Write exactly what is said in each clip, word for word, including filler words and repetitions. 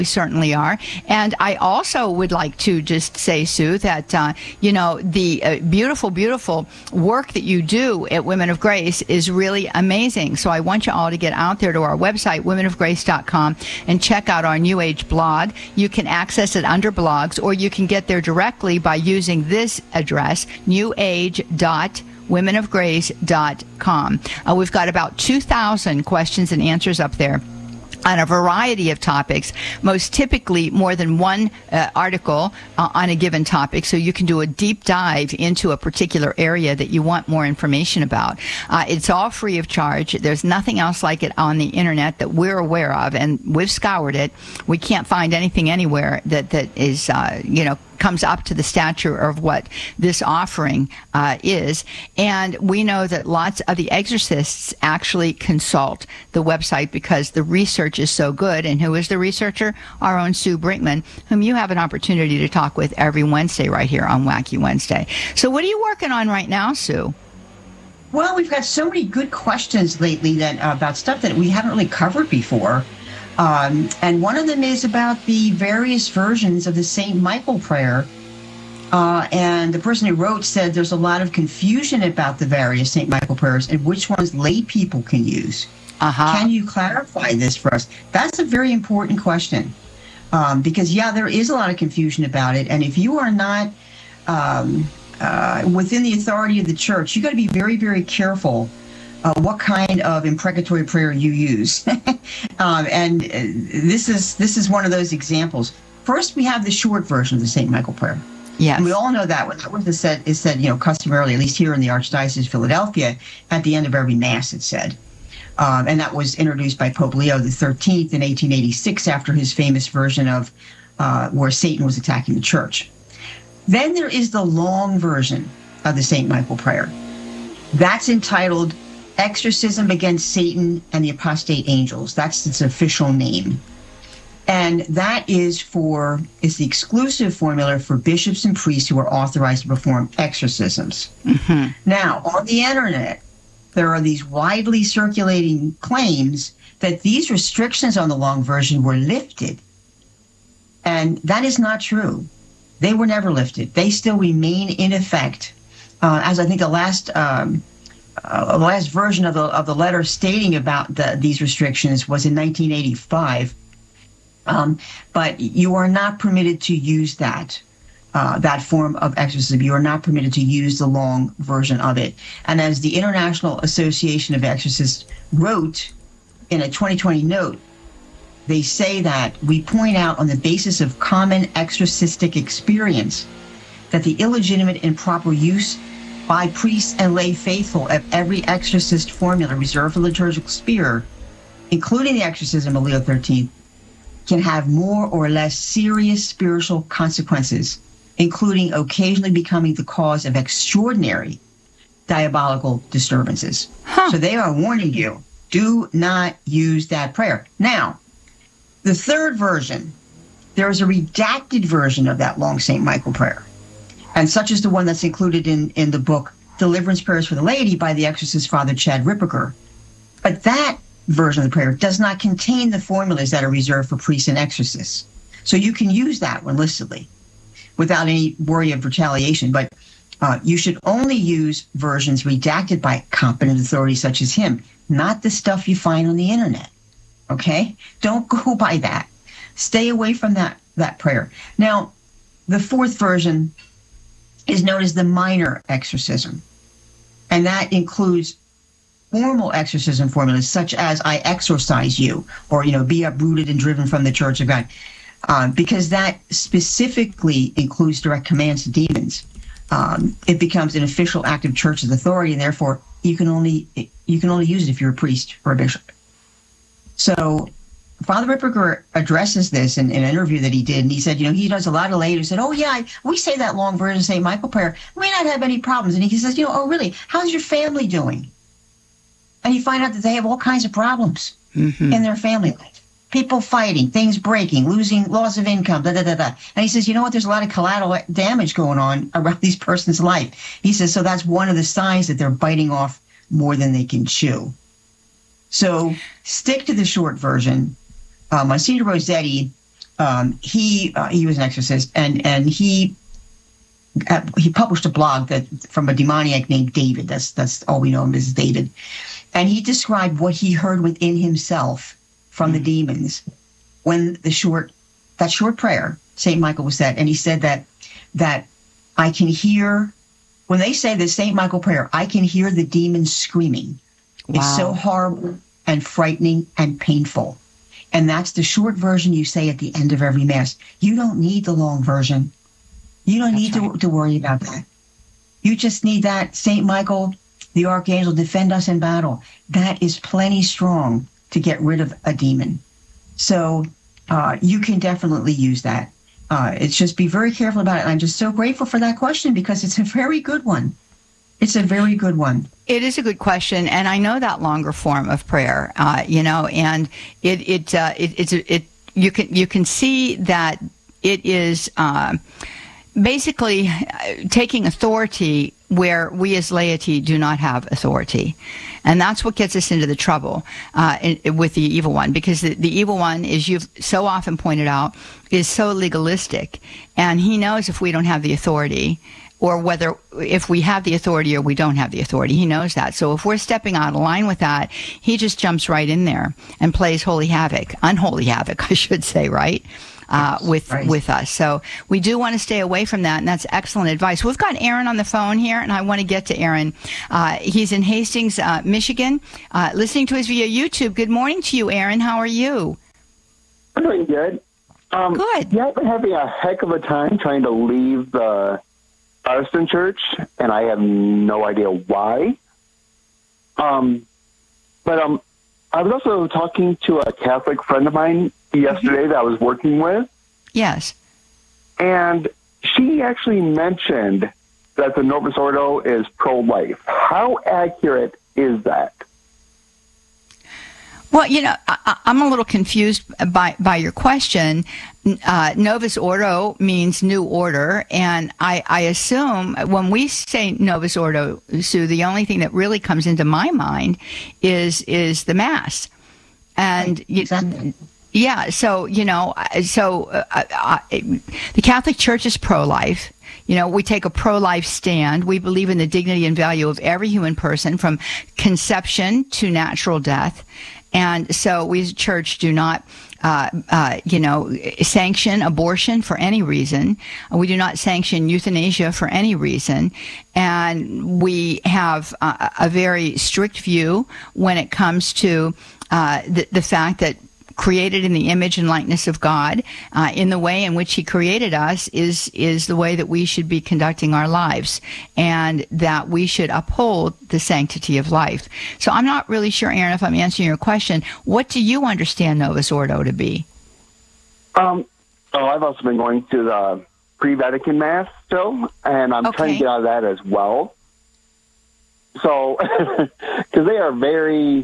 We certainly are. And I also would like to just say, Sue, that, uh, you know, the uh, beautiful, beautiful work that you do at Women of Grace is really amazing. So I want you all to get out there to our website, women of grace dot com, and check out our New Age blog. You can access it under blogs, or you can get there directly by using this address, new age dot women of grace dot com. Uh, we've got about two thousand questions and answers up there on a variety of topics, most typically more than one uh, article uh, on a given topic, so you can do a deep dive into a particular area that you want more information about. Uh, it's all free of charge. There's nothing else like it on the internet that we're aware of, and we've scoured it. We can't find anything anywhere that, that is, uh, you know, comes up to the stature of what this offering uh, is. And we know that lots of the exorcists actually consult the website because the research is so good. And who is the researcher? Our own Sue Brinkman, whom you have an opportunity to talk with every Wednesday right here on Wacky Wednesday. So what are you working on right now, Sue? Well, we've got so many good questions lately that uh, about stuff that we haven't really covered before. Um, and one of them is about the various versions of the Saint Michael prayer. Uh, and the person who wrote said there's a lot of confusion about the various Saint Michael prayers and which ones lay people can use. Uh-huh. Can you clarify this for us? That's a very important question. Um, because, yeah, there is a lot of confusion about it. And if you are not um, uh, within the authority of the church, you got to be very, very careful Uh, what kind of imprecatory prayer you use. um, and uh, this is this is one of those examples. First, we have the short version of the Saint Michael prayer. Yes. And we all know that. That was said, is said, you know, customarily, at least here in the Archdiocese of Philadelphia, at the end of every Mass, it said. Um, and that was introduced by Pope Leo the thirteenth in eighteen eighty-six after his famous version of uh, where Satan was attacking the church. Then there is the long version of the Saint Michael prayer. That's entitled Exorcism Against Satan and the Apostate Angels. That's its official name. And that is for, is the exclusive formula for bishops and priests who are authorized to perform exorcisms. Mm-hmm. Now, on the internet, there are these widely circulating claims that these restrictions on the long version were lifted. And that is not true. They were never lifted. They still remain in effect. Uh, as I think the last... Um, Uh, the last version of the of the letter stating about the, these restrictions was in nineteen eighty-five, um, but you are not permitted to use that uh, that form of exorcism. You are not permitted to use the long version of it. And as the International Association of Exorcists wrote in a twenty twenty note, they say that we point out on the basis of common exorcistic experience that the illegitimate and improper use by priests and lay faithful of every exorcist formula reserved for liturgical spear, including the exorcism of Leo the thirteenth, can have more or less serious spiritual consequences, including occasionally becoming the cause of extraordinary diabolical disturbances. Huh. So they are warning you, do not use that prayer. Now, the third version, there is a redacted version of that long Saint Michael prayer. And such is the one that's included in, in the book Deliverance Prayers for the Laity by the exorcist Father Chad Ripperger. But that version of the prayer does not contain the formulas that are reserved for priests and exorcists. So you can use that one illicitly without any worry of retaliation. But uh, you should only use versions redacted by competent authorities such as him, not the stuff you find on the internet. Okay? Don't go by that. Stay away from that, that prayer. Now, the fourth version is known as the minor exorcism. And that includes formal exorcism formulas such as I exorcise you, or, you know, be uprooted and driven from the Church of God, uh, because that specifically includes direct commands to demons. Um, it becomes an official act of church's authority, and therefore you can only you can only use it if you're a priest or a bishop. So Father Ripperger addresses this in, in an interview that he did, and he said, you know, he does a lot of lay who said, oh, yeah, I, we say that long version of Saint Michael prayer. We may not have any problems. And he says, you know, oh, really? How's your family doing? And you find out that they have all kinds of problems mm-hmm. in their family life. People fighting, things breaking, losing, loss of income, da, da, da, da. And he says, you know what? There's a lot of collateral damage going on around these person's life. He says, so that's one of the signs that they're biting off more than they can chew. So stick to the short version. Uh, Monsignor Rossetti um, he uh, he was an exorcist, and and he uh, he published a blog that from a demoniac named David. That's that's all we know him as, David, and he described what he heard within himself from the demons when the short that short prayer Saint Michael was said, and he said that that I can hear when they say the Saint Michael prayer, I can hear the demons screaming. Wow. It's so horrible and frightening and painful. And that's the short version you say at the end of every Mass. You don't need the long version. You don't that's need right. to, to worry about that. You just need that Saint Michael, the Archangel, defend us in battle. That is plenty strong to get rid of a demon. So uh, you can definitely use that. Uh, it's just be very careful about it. And I'm just so grateful for that question because it's a very good one. It's a very good one. It is a good question, and I know that longer form of prayer. Uh, you know, and it it uh, it it's it you can you can see that it is uh, basically taking authority where we as laity do not have authority. And that's what gets us into the trouble uh, in, with the evil one, because the, the evil one, as you've so often pointed out, is so legalistic, and he knows if we don't have the authority, or whether if we have the authority or we don't have the authority. He knows that. So if we're stepping out of line with that, he just jumps right in there and plays holy havoc, unholy havoc, I should say, right? Uh, with right. with us. So we do want to stay away from that, and that's excellent advice. We've got Aaron on the phone here, and I want to get to Aaron. Uh, he's in Hastings, uh, Michigan, uh, listening to us via YouTube. Good morning to you, Aaron. How are you? I'm doing good. Um, good. Yeah, I've been having a heck of a time trying to leave the Protestant church, and I have no idea why. Um, but um, I was also talking to a Catholic friend of mine yesterday that I was working with. Yes. And she actually mentioned that the Novus Ordo is pro-life. How accurate is that? Well, you know, I, I'm a little confused by, by your question. Uh, Novus Ordo means new order, and I, I assume when we say Novus Ordo, Sue, the only thing that really comes into my mind is is the Mass. And right. Exactly. Yeah, so, you know, so uh, uh, the Catholic Church is pro-life. You know, we take a pro-life stand. We believe in the dignity and value of every human person from conception to natural death. And so we as a church do not, uh, uh, you know, sanction abortion for any reason. We do not sanction euthanasia for any reason. And we have uh, a very strict view when it comes to uh, the, the fact that created in the image and likeness of God, uh, in the way in which he created us is is the way that we should be conducting our lives, and that we should uphold the sanctity of life. So I'm not really sure, Aaron, if I'm answering your question. What do you understand Novus Ordo to be? Um, oh, I've also been going to the pre-Vatican Mass still, and I'm okay. trying to get out of that as well. So, because they are very...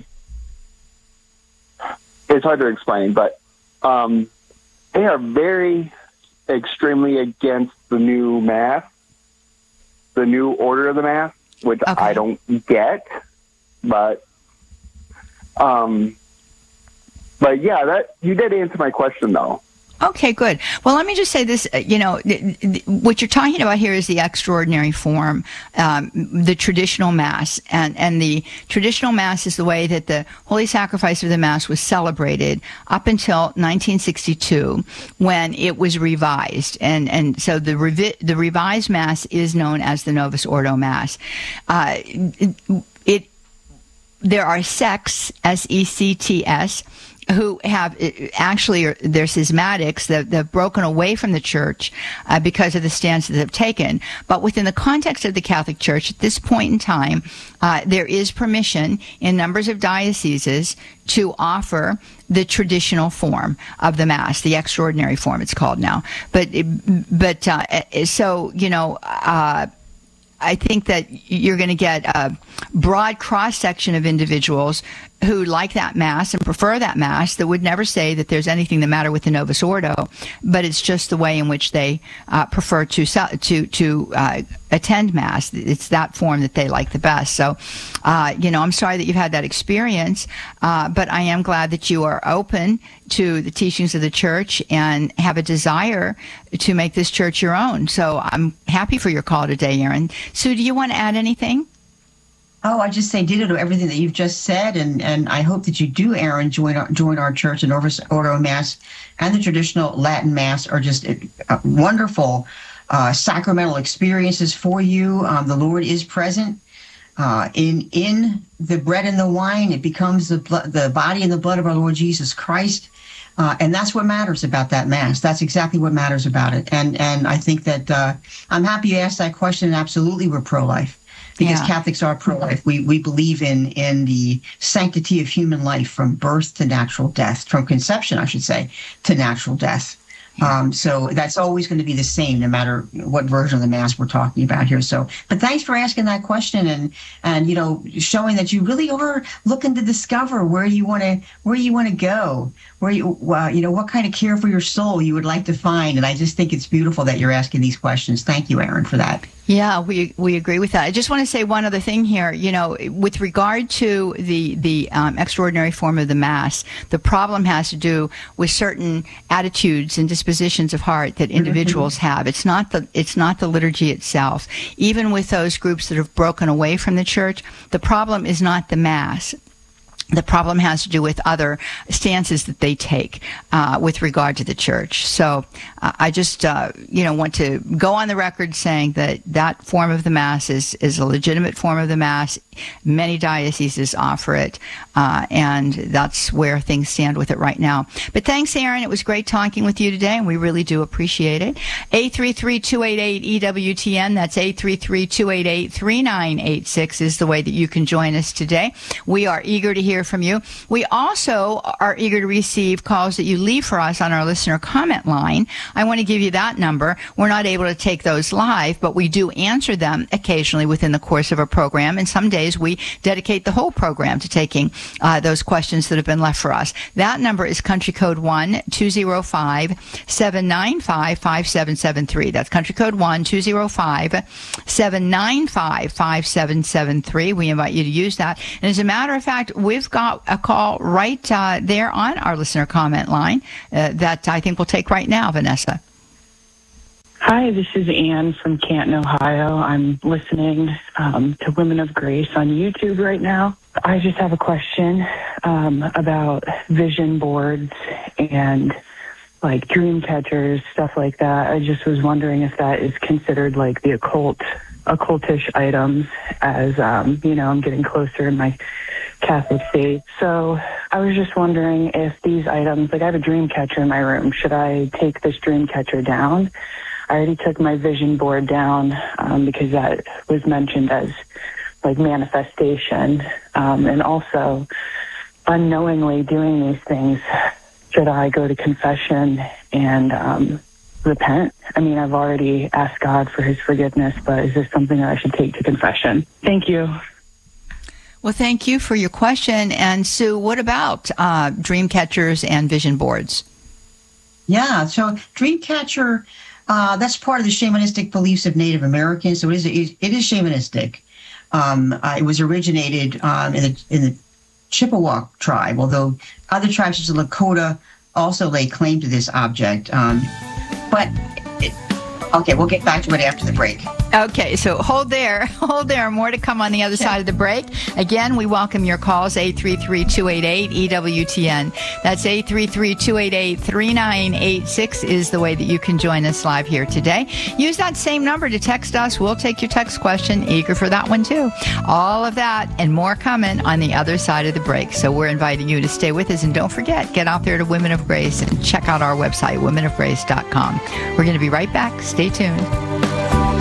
It's hard to explain, but um, they are very extremely against the new Mass, the new order of the Mass, which okay. I don't get. But, um, but yeah, that you did answer my question, though. Okay, good. Well, let me just say this, uh, you know, th- th- what you're talking about here is the extraordinary form, um, the traditional Mass. And, and the traditional Mass is the way that the Holy Sacrifice of the Mass was celebrated up until nineteen sixty-two, when it was revised. And, and so the, revi- the revised Mass is known as the Novus Ordo Mass. Uh, it, it there are sects, S E C T S, who have actually, they're schismatics that have broken away from the church uh, because of the stance that they've taken. But within the context of the Catholic Church, at this point in time, uh, there is permission in numbers of dioceses to offer the traditional form of the Mass, the extraordinary form it's called now. But, but uh, so, you know, uh, I think that you're going to get a broad cross-section of individuals who like that Mass and prefer that Mass that would never say that there's anything the matter with the Novus Ordo, but it's just the way in which they uh, prefer to to to uh, attend Mass. It's that form that they like the best. So, uh, you know, I'm sorry that you've had that experience, uh, but I am glad that you are open to the teachings of the Church and have a desire to make this church your own. So I'm happy for your call today, Erin. Sue, do you want to add anything? Oh, I just say ditto to everything that you've just said, and, and I hope that you do, Erin, join our, join our church. The Novus Ordo Mass and the traditional Latin Mass are just uh, wonderful uh, sacramental experiences for you. Um, the Lord is present uh, in in the bread and the wine. It becomes the blood, the body and the blood of our Lord Jesus Christ. Uh, and that's what matters about that Mass. That's exactly what matters about it. And and I think that uh, I'm happy you asked that question. And absolutely, we're pro-life. Because yeah. Catholics are pro-life. We we believe in in the sanctity of human life from birth to natural death, from conception, I should say, to natural death. Yeah. Um, so that's always going to be the same, no matter what version of the Mass we're talking about here. So, but thanks for asking that question and and you know showing that you really are looking to discover where you want to where you want to go, where you uh, you know what kind of care for your soul you would like to find. And I just think it's beautiful that you're asking these questions. Thank you, Erin, for that. Yeah, we we agree with that. I just want to say one other thing here. You know, with regard to the the um, extraordinary form of the Mass, the problem has to do with certain attitudes and dispositions of heart that individuals mm-hmm. have. It's not the it's not the liturgy itself. Even with those groups that have broken away from the Church, the problem is not the Mass. The problem has to do with other stances that they take uh, with regard to the Church. So uh, I just, uh, you know, want to go on the record saying that that form of the Mass is, is a legitimate form of the Mass. Many dioceses offer it, uh, and that's where things stand with it right now. But thanks, Erin. It was great talking with you today, and we really do appreciate it. eight three three, two eight eight, E W T N. That's eight three three, two eight eight, three nine eight six is the way that you can join us today. We are eager to hear from you. We also are eager to receive calls that you leave for us on our listener comment line. I want to give you that number. We're not able to take those live, but we do answer them occasionally within the course of a program, and some days we dedicate the whole program to taking uh, those questions that have been left for us. That number is country code one two zero five, seven nine five, five seven seven three. That's country code one two zero five, seven nine five, five seven seven three. We invite you to use that. And as a matter of fact, we've got a call right uh, there on our listener comment line uh, that I think we'll take right now, Vanessa. Hi, this is Anne from Canton, Ohio. I'm listening um, to Women of Grace on YouTube right now. I just have a question um, about vision boards and like dream catchers, stuff like that. I just was wondering if that is considered like the occult, occultish items as, um, you know, I'm getting closer in my Catholic faith. So I was just wondering if these items, like I have a dream catcher in my room, should I take this dream catcher down? I already took my vision board down um, because that was mentioned as like manifestation. Um, and also unknowingly doing these things, should I go to confession and um, repent? I mean, I've already asked God for his forgiveness, but is this something that I should take to confession? Thank you. Well, thank you for your question. And Sue, what about uh, dream catchers and vision boards? Yeah, so Dreamcatcher, uh, that's part of the shamanistic beliefs of Native Americans. So it is it is shamanistic. Um, uh, it was originated um, in the in the Chippewa tribe, although other tribes such as Lakota also lay claim to this object. Um, but it, okay, we'll get back to it after the break. Okay, so hold there. Hold there. More to come on the other side of the break. Again, we welcome your calls, eight three three, two eight eight, E W T N. That's eight three three, two eight eight, three nine eight six is the way that you can join us live here today. Use that same number to text us. We'll take your text question. Eager for that one, too. All of that and more coming on the other side of the break. So we're inviting you to stay with us. And don't forget, get out there to Women of Grace and check out our website, women of grace dot com. We're going to be right back. Stay tuned.